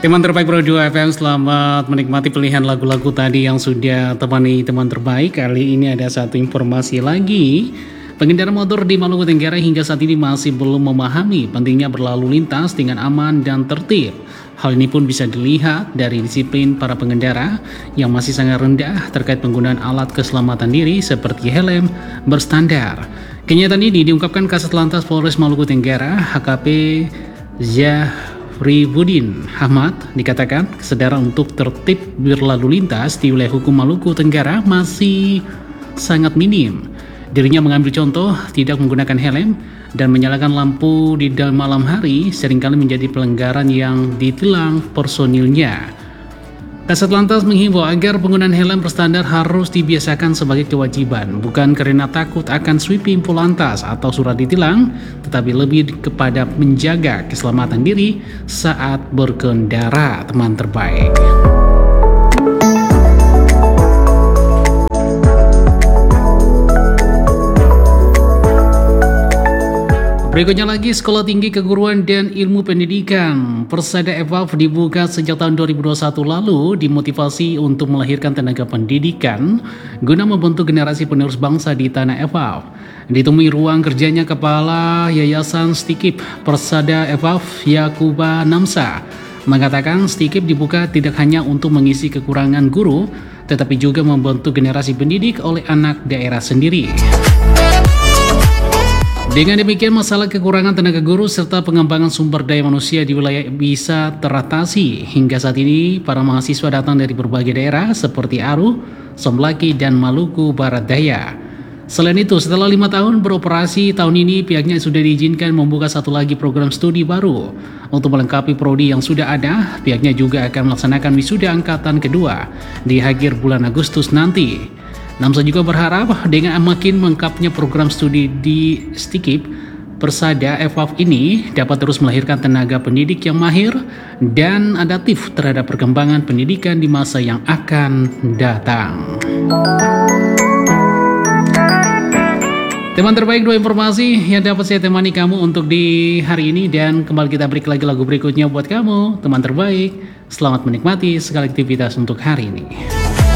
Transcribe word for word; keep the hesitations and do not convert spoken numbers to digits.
Teman terbaik Pro dua F M, selamat menikmati pilihan lagu-lagu tadi yang sudah temani teman terbaik. Kali ini ada satu informasi lagi. Pengendara motor di Maluku Tenggara hingga saat ini masih belum memahami pentingnya berlalu lintas dengan aman dan tertib. Hal ini pun bisa dilihat dari disiplin para pengendara yang masih sangat rendah terkait penggunaan alat keselamatan diri seperti helm berstandar. Kenyataan ini diungkapkan Kasat Lantas Polres Maluku Tenggara H K P Zafribudin Ahmad. Dikatakan kesadaran untuk tertib berlalu lintas di wilayah hukum Maluku Tenggara masih sangat minim. Dirinya mengambil contoh tidak menggunakan helm dan menyalakan lampu di dalam malam hari seringkali menjadi pelanggaran yang ditilang personilnya. Kasat Lantas menghimbau agar penggunaan helm berstandar harus dibiasakan sebagai kewajiban, bukan karena takut akan sweeping Polantas atau surat ditilang, tetapi lebih kepada menjaga keselamatan diri saat berkendara, teman terbaik. Berikutnya lagi, Sekolah Tinggi Keguruan dan Ilmu Pendidikan Persada E V A F dibuka sejak tahun dua ribu dua puluh satu lalu, dimotivasi untuk melahirkan tenaga pendidikan guna membentuk generasi penerus bangsa di tanah E V A F. Ditemui ruang kerjanya Kepala Yayasan Stikip Persada E V A F Yakuba Namsa mengatakan Stikip dibuka tidak hanya untuk mengisi kekurangan guru, tetapi juga membentuk generasi pendidik oleh anak daerah sendiri. Dengan demikian, masalah kekurangan tenaga guru serta pengembangan sumber daya manusia di wilayah bisa teratasi. Hingga saat ini, para mahasiswa datang dari berbagai daerah seperti Aru, Somlaki, dan Maluku Barat Daya. Selain itu, setelah lima tahun beroperasi, tahun ini pihaknya sudah diizinkan membuka satu lagi program studi baru. Untuk melengkapi prodi yang sudah ada, pihaknya juga akan melaksanakan wisuda angkatan kedua di akhir bulan Agustus nanti. Namsa juga berharap dengan makin lengkapnya program studi di Stikip, Persada E V A F ini dapat terus melahirkan tenaga pendidik yang mahir dan adaptif terhadap perkembangan pendidikan di masa yang akan datang. Teman terbaik, dua informasi yang dapat saya temani kamu untuk di hari ini, dan kembali kita break lagi lagu berikutnya buat kamu. Teman terbaik, selamat menikmati segala aktivitas untuk hari ini.